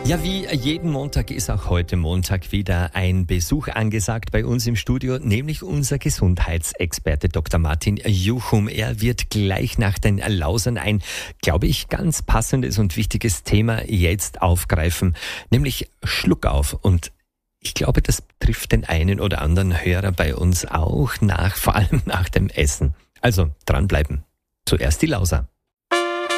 Ja, wie jeden Montag ist auch heute Montag wieder ein Besuch angesagt bei uns im Studio, nämlich unser Gesundheitsexperte Dr. Martin Juchum. Er wird gleich nach den Lausern ein, glaube ich, ganz passendes und wichtiges Thema jetzt aufgreifen, nämlich Schluckauf. Und ich glaube, das trifft den einen oder anderen Hörer bei uns auch vor allem nach dem Essen. Also dranbleiben. Zuerst die Lauser.